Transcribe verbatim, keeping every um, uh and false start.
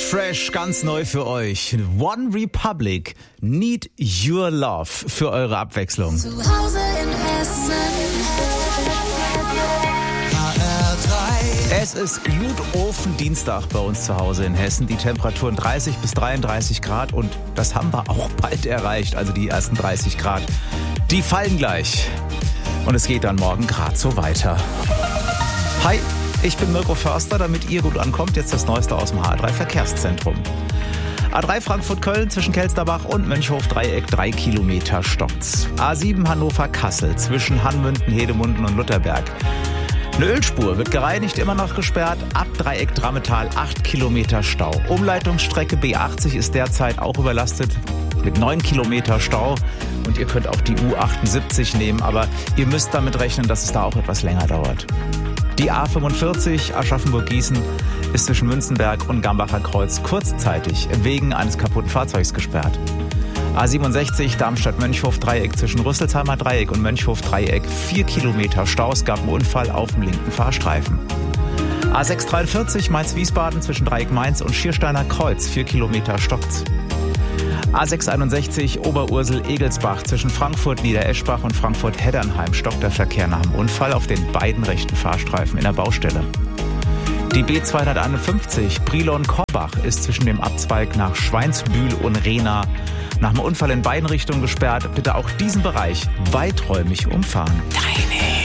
fresh, ganz neu für euch. One Republic, Need Your Love für eure Abwechslung. Zu Hause in Hessen. H R drei. Es ist Glutofen-Dienstag bei uns zu Hause in Hessen. Die Temperaturen dreißig bis dreiunddreißig Grad und das haben wir auch bald erreicht. Also die ersten dreißig Grad, die fallen gleich. Und es geht dann morgen grad so weiter. Hi, ich bin Mirko Förster, damit ihr gut ankommt. Jetzt das Neueste aus dem H drei Verkehrszentrum. A drei Frankfurt-Köln zwischen Kelsterbach und Mönchhof-Dreieck, drei Kilometer stockt's. A sieben Hannover-Kassel zwischen Hanmünden, Hedemunden und Lutherberg. Eine Ölspur wird gereinigt, immer noch gesperrt. Ab Dreieck Drammetal, acht Kilometer Stau. Umleitungsstrecke B achtzig ist derzeit auch überlastet mit neun Kilometer Stau. Und ihr könnt auch die U achtundsiebzig nehmen, aber ihr müsst damit rechnen, dass es da auch etwas länger dauert. Die A fünfundvierzig Aschaffenburg-Gießen ist zwischen Münzenberg und Gambacher Kreuz kurzzeitig wegen eines kaputten Fahrzeugs gesperrt. A siebenundsechzig Darmstadt-Mönchhof-Dreieck zwischen Rüsselsheimer Dreieck und Mönchhof-Dreieck, vier Kilometer Stau. Es gab einen Unfall auf dem linken Fahrstreifen. A sechshundertdreiundvierzig Mainz-Wiesbaden zwischen Dreieck Mainz und Schiersteiner Kreuz, vier Kilometer stockt's. A sechshunderteinundsechzig Oberursel-Egelsbach zwischen Frankfurt-Niedereschbach und Frankfurt-Heddernheim stockt der Verkehr nach dem Unfall auf den beiden rechten Fahrstreifen in der Baustelle. Die B zweihunderteinundfünfzig Brilon-Korbach ist zwischen dem Abzweig nach Schweinsbühl und Rehna nach dem Unfall in beiden Richtungen gesperrt. Bitte auch diesen Bereich weiträumig umfahren. Deine